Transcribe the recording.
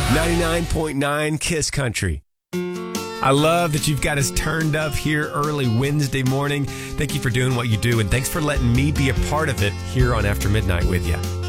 99.9 Kiss Country. I love that you've got us turned up here early Wednesday morning. Thank you for doing what you do, and thanks for letting me be a part of it here on After Midnight with you.